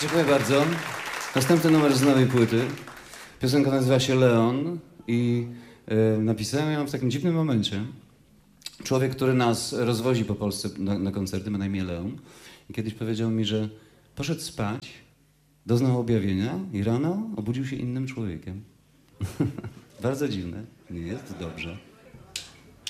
Dziękuję bardzo. Następny numer z nowej płyty. Piosenka nazywa się Leon i napisałem ją w takim dziwnym momencie. Człowiek, który nas rozwozi po Polsce na koncerty, ma na imię Leon. I kiedyś powiedział mi, że poszedł spać, doznał objawienia i rano obudził się innym człowiekiem. Bardzo dziwne. Nie jest dobrze.